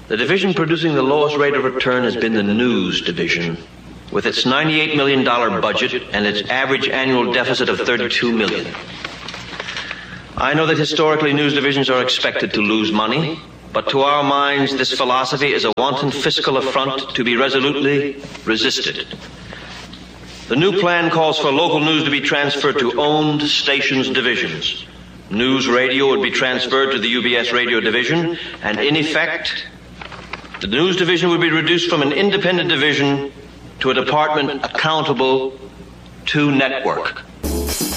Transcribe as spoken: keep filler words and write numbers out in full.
The division producing the lowest rate of return has been the news division, with its ninety-eight million dollars budget and its average annual deficit of thirty-two million dollars. I know that historically news divisions are expected to lose money, but to our minds this philosophy is a wanton fiscal affront to be resolutely resisted. The new plan calls for local news to be transferred to owned stations divisions. News radio would be transferred to the U B S radio division, and in effect, the news division would be reduced from an independent division to a department accountable to network.